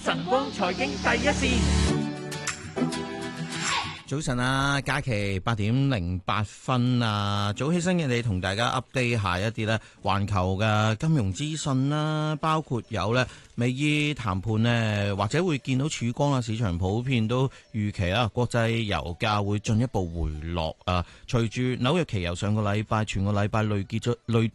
晨光財經第一線。 早晨啊，假期8:08啊，早起身嘅你同大家 update 下一啲咧環球嘅金融資訊啦，包括有咧美伊談判咧，或者會見到曙光啦。市場普遍都預期啦，國際油價會進一步回落啊。隨住紐約期油上個禮拜全個禮拜累跌咗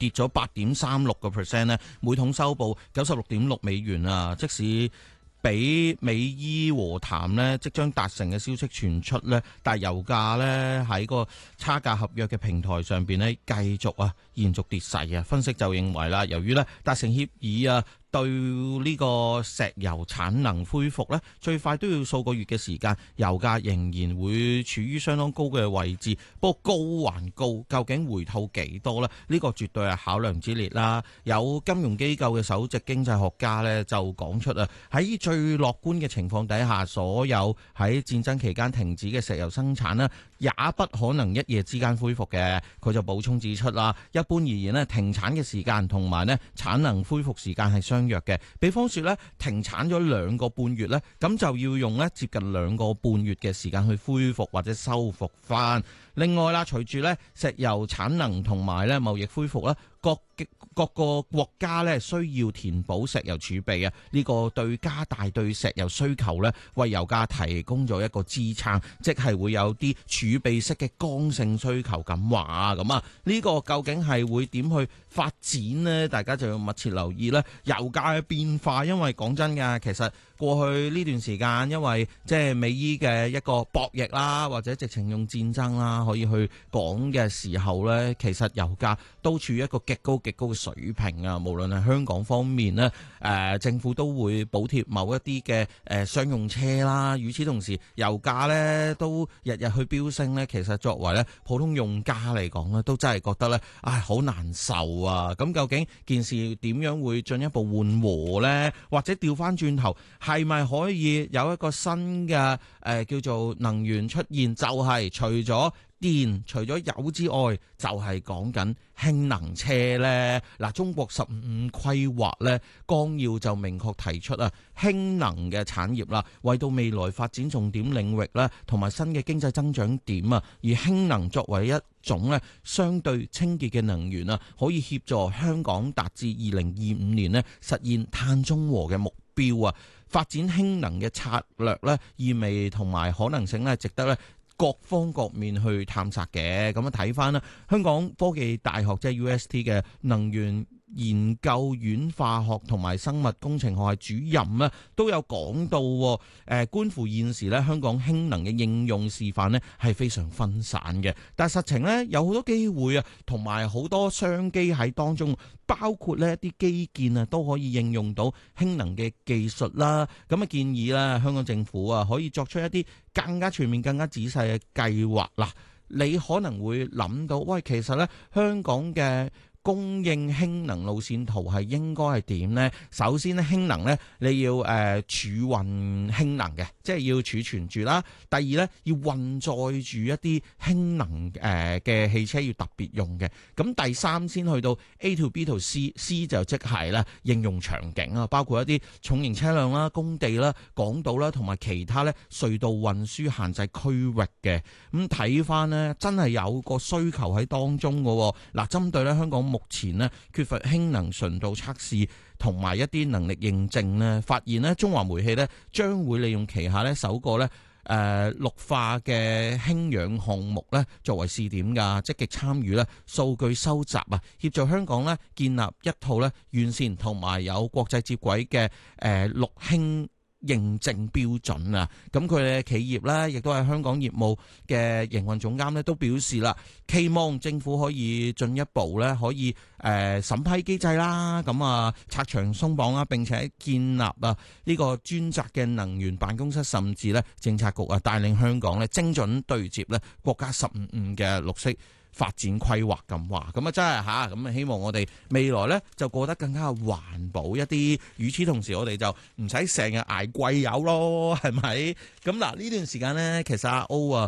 8.36%咧，每桶收報96.6美元啊，即使比美伊和談呢即將達成嘅消息傳出呢，但係油價呢喺個差價合約嘅平台上邊呢繼續延續跌勢啊。分析就認為啦，由於呢達成協議啊，對呢個石油產能恢復呢，最快都要數個月嘅時間，油價仍然會處於相當高嘅位置。不過高還高，究竟回吐幾多呢？呢個絕對係考量之列啦。有金融機構嘅首席經濟學家呢就講出啊，喺最樂觀嘅情況底下，所有喺戰爭期間停止嘅石油生產呢，也不可能一夜之間恢復嘅。佢就補充指出啦，一般而言呢，停產嘅時間同埋呢產能恢復時間係相約嘅。比方說呢，停產咗2個半月呢，咁就要用呢接近2個半月嘅時間去恢復或者修復翻。另外啦，隨住呢石油產能同埋呢貿易恢復啦，各個國家呢需要填補石油儲備啊，呢個對加大對石油需求呢，為油價提供咗一個支撐，即係會有啲儲備式嘅剛性需求咁話咁啊。呢個究竟係會點去發展呢？大家就要密切留意啦。油價嘅變化，因為講真㗎，其實過去呢段時間，因為即係美伊嘅一個博弈啦，或者直情用戰爭啦，可以去講嘅時候呢，其實油價都處於一個極高嘅水平啊。無論係香港方面呢，政府都會補貼某一啲嘅商用車啦。與此同時，油價呢都日日去飆升呢，其實作為呢普通用家嚟講呢，都真係覺得呢，好難受啊。咁究竟件事點樣會進一步緩和呢？或者調翻轉頭，係咪可以有一個新嘅叫做能源出現？就係除咗電、除咗油之外，就係講緊氫能車呢。嗱，中國15規劃呢綱要就明確提出氫能嘅產業啦，為到未來發展重點領域啦，同埋新嘅經濟增長點啊。而氫能作為一種呢相對清潔嘅能源啊，可以協助香港達至2025年呢實現碳中和嘅目標啊。發展氫能嘅策略呢，意味同埋可能性呢，值得呢各方各面去探索嘅。咁睇翻啦，香港科技大學即係 UST 嘅能源研究院化學同埋生物工程學系主任呢都有講到，觀乎現時呢香港氫能嘅應用示範呢係非常分散嘅，但係實情呢有好多機會啊，同埋好多商機喺當中，包括呢一啲基建啊都可以應用到氫能嘅技術啦。咁啊建議啦，香港政府可以作出一啲更加全面、更加仔細嘅計劃啦。你可能會諗到，喂，其實呢香港嘅供應氫能路線圖係應該係點呢？首先咧，氫能呢你要儲運氫能嘅，即係要儲存住啦。第二呢，要運載住一啲氫能嘅汽車，要特別用嘅。咁第三先去到 A to B to C 就即係咧應用場景啊，包括一啲重型車輛啦、工地啦、港島啦，同埋其他咧隧道運輸限制區域嘅。咁睇翻呢，真係有個需求喺當中嘅。嗱，針對咧香港目前呢缺乏氫能純度測試同埋一啲能力認證呢，發現呢中華煤氣呢將會利用旗下呢首個呢綠化嘅氫氧項目呢作為試點㗎，積極參與呢數據收集啊，協助香港呢建立一套呢完善同埋有國際接軌嘅綠氫認證標準啊。咁佢哋企業呢亦都係香港業務嘅營運總監呢都表示啦，期望政府可以進一步呢可以審批機制啦，咁拆牆鬆綁啦，並且建立呢個專責嘅能源辦公室，甚至呢政策局帶領香港呢精準對接呢國家15嘅綠色發展規劃咁話，咁真係吓，咁希望我哋未來呢就過得更加環保一啲。與此同時，我哋就唔使成日捱貴油咯，係咪？咁嗱，呢段時間呢，其實阿歐